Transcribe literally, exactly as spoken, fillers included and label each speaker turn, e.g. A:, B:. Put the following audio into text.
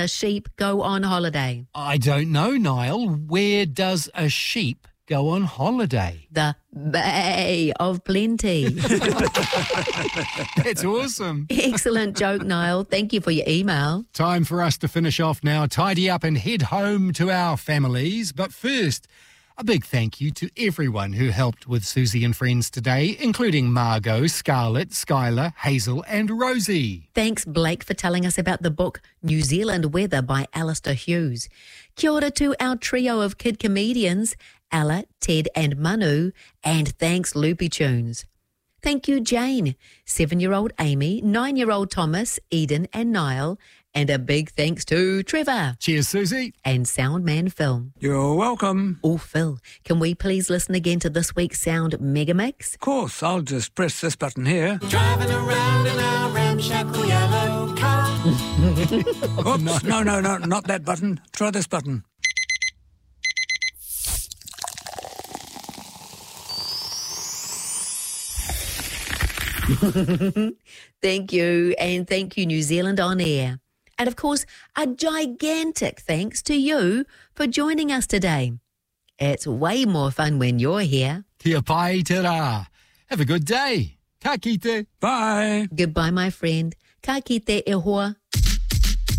A: a sheep go on holiday?
B: I don't know, Niall. Where does a sheep go on holiday?
A: The Bay of Plenty.
B: That's awesome.
A: Excellent joke, Niall. Thank you for your email.
B: Time for us to finish off now, tidy up and head home to our families. But first, a big thank you to everyone who helped with Susie and Friends today, including Margot, Scarlett, Skylar, Hazel and Rosie.
A: Thanks, Blake, for telling us about the book New Zealand Weather by Alistair Hughes. Kia ora to our trio of kid comedians, Ella, Ted and Manu, and thanks Loopy Tunes. Thank you, Jane, seven-year-old Amy, nine-year-old Thomas, Eden and Niall, and a big thanks to Trevor.
B: Cheers, Susie.
A: And Soundman Phil.
C: You're welcome.
A: Oh, Phil, can we please listen again to this week's Sound Mega Mix?
C: Of course, I'll just press this button here.
D: Driving around in our ramshackle yellow car.
C: Oops, no, no, no, not that button. Try this button.
A: Thank you, and thank you, New Zealand On Air. And of course, a gigantic thanks to you for joining us today. It's way more fun when you're here.
B: Kia pai te rā. Have a good day. Ka kite.
C: Bye.
A: Goodbye, my friend. Ka kite e hoa.